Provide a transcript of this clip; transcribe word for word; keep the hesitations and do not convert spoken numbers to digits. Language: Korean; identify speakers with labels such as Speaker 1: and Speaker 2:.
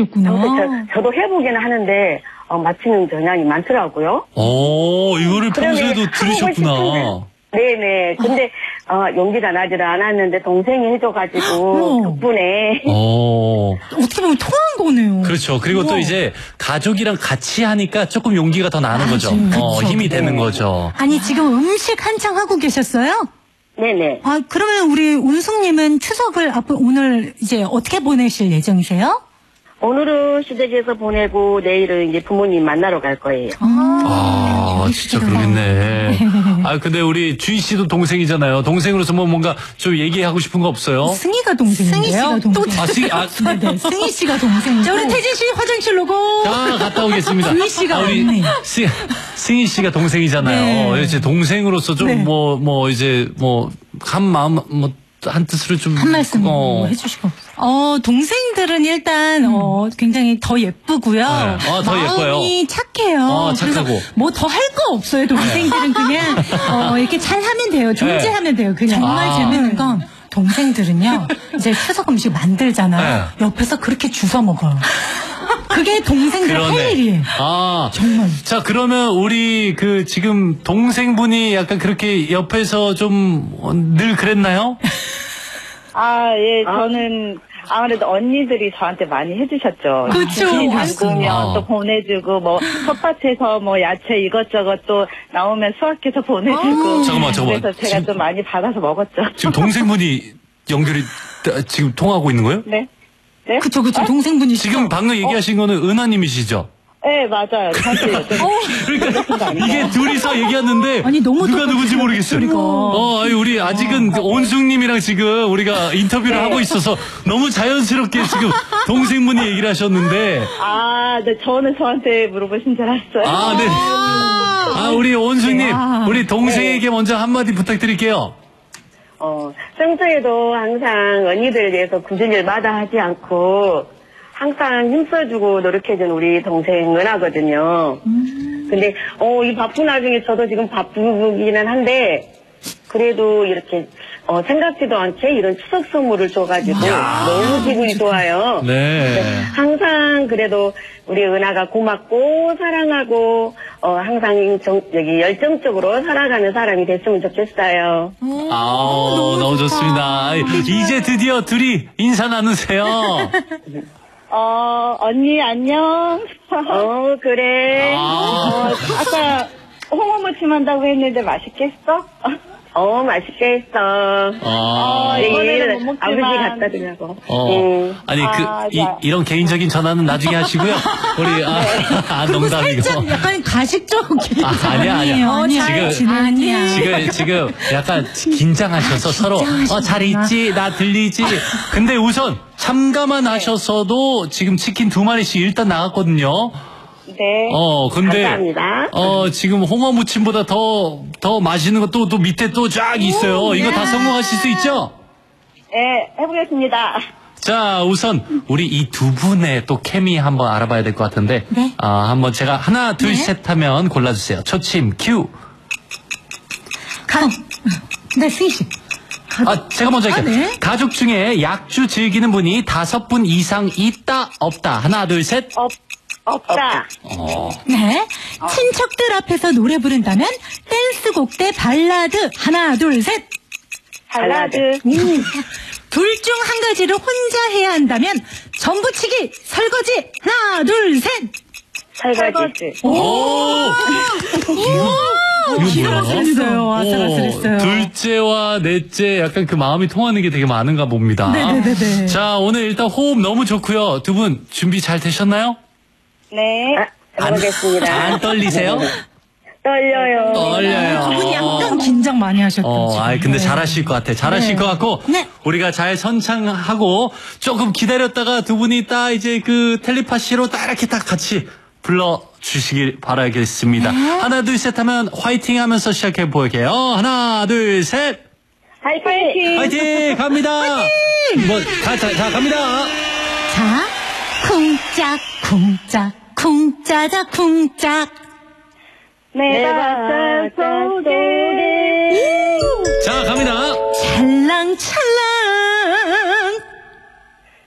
Speaker 1: 그러셨구나.
Speaker 2: 저, 저도 해보기는 하는데 어, 맞히는 경향이 많더라고요.
Speaker 3: 오, 이거를 평소에도 들으셨구나.
Speaker 2: 네네. 근데 어, 용기가 나지를 않았는데 동생이 해줘가지고 덕분에.
Speaker 1: 어. 어떻게 보면 통한 거네요.
Speaker 3: 그렇죠. 그리고 우와. 또 이제 가족이랑 같이 하니까 조금 용기가 더 나는 거죠. 어, 힘이
Speaker 1: 네.
Speaker 3: 되는 거죠.
Speaker 1: 아니 지금 음식 한창 하고 계셨어요?
Speaker 2: 네네.
Speaker 1: 아 그러면 우리 운숙님은 추석을 앞으로 오늘 이제 어떻게 보내실 예정이세요?
Speaker 2: 오늘은 시댁에서 보내고 내일은 이제 부모님 만나러 갈 거예요.
Speaker 3: 아, 아 진짜 그러겠네. 아 근데 우리 주희 씨도 동생이잖아요. 동생으로서 뭐 뭔가 좀 얘기하고 싶은 거 없어요?
Speaker 1: 승희가 동생인데요. 승희 씨가 동생.
Speaker 3: 아, 승희, 아,
Speaker 1: 네네. 승희 씨가 동생. 자, 우리 태진 씨 화장실로 고.
Speaker 3: 자, 갔다 오겠습니다.
Speaker 1: 주희 씨가
Speaker 3: 아, 우리 승, 승희 씨가 동생이잖아요. 네. 이제 동생으로서 좀 뭐 뭐 네. 이제 뭐 한 마음 뭐. 한 뜻으로 좀
Speaker 1: 한 말씀 어. 해주시고. 어 동생들은 일단 음. 어 굉장히 더 예쁘고요.
Speaker 3: 네. 어, 더
Speaker 1: 마음이
Speaker 3: 예뻐요.
Speaker 1: 착해요.
Speaker 3: 어, 착하고.
Speaker 1: 뭐 더 할 거 없어요. 동생들은 그냥 어, 이렇게 잘 하면 돼요. 존재하면 돼요. 그냥 정말 아. 재밌는 건 동생들은요. 이제 추석 음식 만들잖아요. 네. 옆에서 그렇게 주워 먹어요. 그게 동생들 할 일이에요.
Speaker 3: 아,
Speaker 1: 정말.
Speaker 3: 자, 그러면 우리 그 지금 동생분이 약간 그렇게 옆에서 좀 늘 그랬나요?
Speaker 4: 아, 예, 저는 아무래도 언니들이 저한테 많이 해주셨죠.
Speaker 1: 그렇죠.
Speaker 4: 담그면
Speaker 3: 아.
Speaker 4: 또 보내주고 뭐 텃밭에서 뭐 야채 이것저것 또 나오면 수확해서 보내주고.
Speaker 3: 아. 잠깐만, 잠깐만.
Speaker 4: 그래서 제가
Speaker 3: 지금,
Speaker 4: 좀 많이 받아서 먹었죠.
Speaker 3: 지금 동생분이 연결이 지금 통하고 있는 거예요?
Speaker 4: 네. 네?
Speaker 1: 그쵸, 그쵸. 동생분이
Speaker 3: 지금 방금 얘기하신 어? 거는 은하님이시죠?
Speaker 4: 네, 맞아요. 사실. 어?
Speaker 3: 그러니까 이게 둘이서 얘기했는데
Speaker 1: 아니, 너무
Speaker 3: 누가 누군지 모르겠어요.
Speaker 1: 그러니까.
Speaker 3: 어, 아니, 우리 아직은 어, 온숙님이랑 지금 우리가 인터뷰를 네. 하고 있어서 너무 자연스럽게 지금 동생분이 얘기를 하셨는데.
Speaker 4: 아, 네, 저는 저한테 물어보신 줄 알았어요.
Speaker 3: 아, 네. 아, 우리 온숙님, 우리 동생에게 네. 먼저 한마디 부탁드릴게요.
Speaker 2: 어, 평소에도 항상 언니들에 대해서 굳은 마다 하지 않고 항상 힘써주고 노력해준 우리 동생 은하거든요. 음. 근데 어, 이 바쁜 와중에 저도 지금 바쁘기는 한데 그래도 이렇게 어, 생각지도 않게 이런 추석 선물을 줘가지고 너무 기분이 좋아요.
Speaker 3: 네.
Speaker 2: 항상 그래도 우리 은하가 고맙고 사랑하고 어, 항상 정, 여기 열정적으로 살아가는 사람이 됐으면 좋겠어요.
Speaker 3: 아, 너무, 너무 좋습니다. 이제 드디어 둘이 인사 나누세요.
Speaker 4: 어, 언니 안녕.
Speaker 2: 어, 그래.
Speaker 4: 아. 어, 아까 홍어무침 한다고 했는데 맛있겠어?
Speaker 2: 어, 맛있게 했어.
Speaker 3: 아,
Speaker 2: 내일 못 아버지 갖다 주려고.
Speaker 3: 어. 음. 아니, 그, 아, 이, 이런 개인적인 전화는 나중에 하시고요. 우리, 아, 아 농담이고.
Speaker 1: 살짝 약간 가식적인.
Speaker 3: 아, 아니야, 아니야.
Speaker 1: 어,
Speaker 3: 지금,
Speaker 1: 아니야.
Speaker 3: 지금, 지금 약간 긴장하셔서 서로, 어, 잘 있지? 나 들리지? 근데 우선 참가만 네. 하셔서도 지금 치킨 두 마리씩 일단 나갔거든요.
Speaker 2: 네.
Speaker 3: 어, 근데,
Speaker 2: 감사합니다.
Speaker 3: 어, 지금 홍어 무침보다 더, 더 맛있는 것도 또 밑에 또 쫙 있어요. 오, 이거 네. 다 성공하실 수 있죠?
Speaker 4: 네, 해보겠습니다.
Speaker 3: 자, 우선, 우리 이 두 분의 또 케미 한번 알아봐야 될 것 같은데,
Speaker 1: 네.
Speaker 3: 아, 한번 제가 하나, 둘, 네. 셋 하면 골라주세요. 초침, 큐.
Speaker 1: 가, 네, 승희씨.
Speaker 3: 아, 제가 먼저 할게요.
Speaker 1: 아, 네?
Speaker 3: 가족 중에 약주 즐기는 분이 다섯 분 이상 있다, 없다. 하나, 둘, 셋.
Speaker 4: 없. 없다.
Speaker 3: 어.
Speaker 1: 네. 어. 친척들 앞에서 노래 부른다면 댄스곡 대 발라드. 하나, 둘, 셋.
Speaker 4: 발라드.
Speaker 1: 음. 둘 중 한 가지를 혼자 해야 한다면 전부치기, 설거지. 하나, 둘, 셋.
Speaker 2: 설거지.
Speaker 1: 오. 오. 아슬아슬했어요. 아슬아슬했어요.
Speaker 3: 둘째와 넷째 약간 그 마음이 통하는 게 되게 많은가 봅니다.
Speaker 1: 네네네.
Speaker 3: 자, 오늘 일단 호흡 너무 좋고요. 두 분 준비 잘 되셨나요?
Speaker 4: 네.
Speaker 2: 아, 해보겠습니다.
Speaker 3: 안, 안 떨리세요?
Speaker 2: 떨려요.
Speaker 3: 떨려요.
Speaker 1: 두 분이 약간 긴장 많이 하셨던
Speaker 3: 어, 아, 근데 잘하실 것 같아. 잘하실
Speaker 1: 네.
Speaker 3: 것 같고.
Speaker 1: 네.
Speaker 3: 우리가 잘 선창하고 조금 기다렸다가 두 분이 딱 이제 그 텔레파시로 딱 이렇게 딱 같이 불러주시길 바라겠습니다.
Speaker 1: 네.
Speaker 3: 하나, 둘, 셋 하면 화이팅 하면서 시작해 볼게요. 하나, 둘, 셋.
Speaker 2: 화이팅!
Speaker 3: 화이팅! 갑니다! 화이팅! 뭐, 자, 자, 자, 갑니다!
Speaker 1: 자, 쿵짝, 쿵짝, 쿵짜자, 쿵짝.
Speaker 4: 내 바짝 속에.
Speaker 3: 자, 갑니다!
Speaker 1: 찰랑찰랑.